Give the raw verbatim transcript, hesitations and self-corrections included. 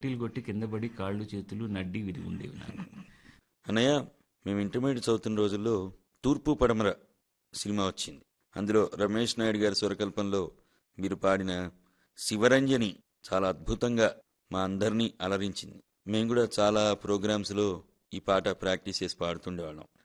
టీలు కొట్టి కింద పడి కాళ్ళు చేతులు నడ్డి విరిగి ఉండేవి నాకు. అన్నయ్య, మేము ఇంటర్మీడియట్ చదువుతున్న రోజుల్లో తూర్పు పడమర సినిమా వచ్చింది. అందులో రమేష్ నాయుడు గారి స్వరకల్పంలో మీరు పాడిన శివరంజని చాలా అద్భుతంగా మా అందరినీ అలరించింది. మేము కూడా చాలా ప్రోగ్రామ్స్లో ఈ పాట ప్రాక్టీస్ చేసి పాడుతుండేవాళ్ళం.